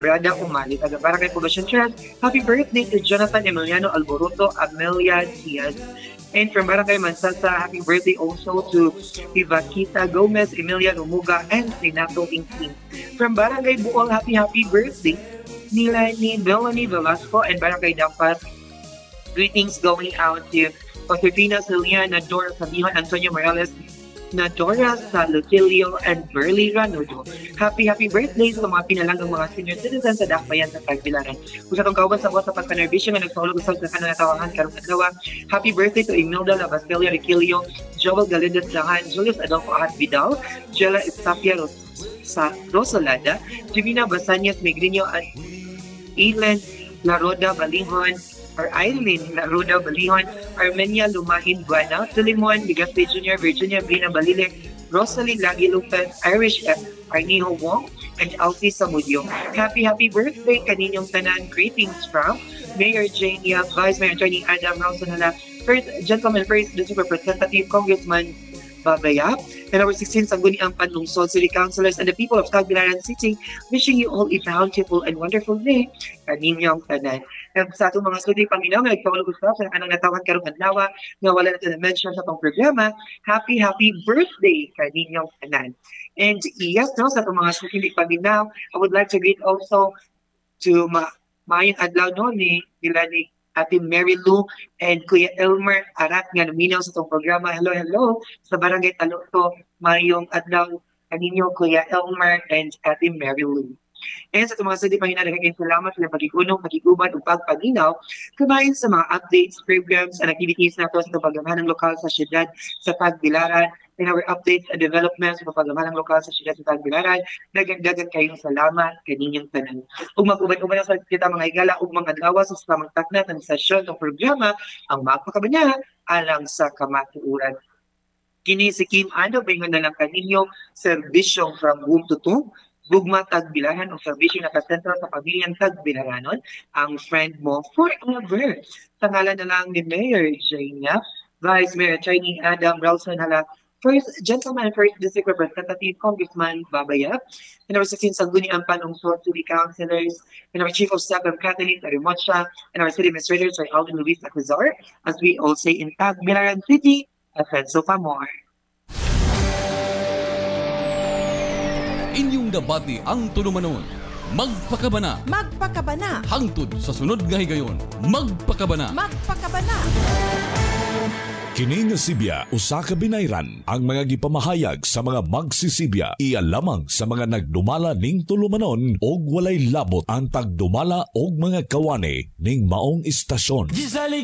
Brada Umali, taga Barangay Poblacion Trust. Happy birthday to Jonathan Emiliano Alboroto Amelia Diaz. And from Barangay Mansasa, happy birthday also to Ivakita Gomez, Emilia Rumuga, and Renato Ingking. From Barangay Buol, happy birthday nila ni Melanie Velasco and Barangay Dampas. Greetings going out to Josefina Siliana, Dora Sabihan, Antonio Morales, Nadora Salutilio, and Burley Ranudo. Happy birthday sa mga pinalagang mga senior citizens sa Dakbayan sa Tagbilaran. Kung sa itong kauban sa buwas sa pagpanerbisyo nga nagsaulog usap sa kanang natawangan karong adlaw. Happy birthday to Imelda Labastelio Riquilio, Joel Galindez Dahan, Julius Adolfo Ahat Vidal, Jella Estapia Rosalada, Divina Basanyas Megrinio, at Elen Laroda Balingon, or Eileen Laruda Balihon, Armenia Lumahin Buena, Sulimon, Ligaste Jr., Virginia Brina Balile, Rosalie Lagi Lopez, Irish F. Arniho Wong, and Alfie Samudio. Happy birthday kaninyong tanan. Greetings from Mayor Jania, Vice Mayor Attorney Adam Rausanala, First Gentleman First District Representative Congressman Babayap, and our 16 Sangguniang Panlungsod City Councilors and the people of Tagbilaran City, wishing you all a bountiful and wonderful day kaninyong tanan. And sa atong mga study paminaw, may nagpawalog usap sa kanang natawan karong adlaw nga wala natin na-mention sa itong programa. Happy birthday kaninyong tanan. And yes, no, sa itong mga study paminaw, I would like to greet also to maayong adlaw no, ni Ate Mary Lou and Kuya Elmer Arat nga naminaw sa itong programa. Hello sa Barangay Taluto, maayong adlaw kaninyo Kuya Elmer and Ate Mary Lou. And sa mga study pangina, nagiging salamat sa pag-iunong, pag-iguban ug pagpanginaw kumain sa mga updates, programs, and activities na ito sa pagamahan ng lokal sa syudad sa Tagbilaran. And our updates and developments sa pagamahan ng lokal sa syudad sa Tagbilaran. Dagan kayong salamat kaninyong tanan. Ug mag-uban-uban sa kita mga igala ug mga adlaw sa samang takna ng sesyon ng programa ang magpakabanya alang sa kamatuoran. Kini si Kim Ano, bingon na lang kaninyo serbisyong from womb to tomb, Gugma Tagbilaran o serbisyo nakasentro sa pamilyang Tagbilaranon, ang friend mo forever. Sa ngalan na lang ni Mayor Jania, Vice Mayor Attorney Adam Ralson Hala, First Gentleman First District Representative Congressman Babayap, and our 16 Sangguniang Panlungsod City Councilors, and our Chief of Staff of Kathleen Tarimocha, and our City Administrators Sir Alvin Luis Acuzar, as we all say in Tagbilaran City, Asenso pa more. Inyong debate ang tulumanon. Magpakabana. Hangtod sa sunod nga higayon. Magpakabana. Kini nga Sibya usa ka binayran ang mga gipamahayag sa mga magsisibya iya lamang sa mga nagdumala ning tulumanon og walay labot ang tagdumala og mga kawani ning maong istasyon.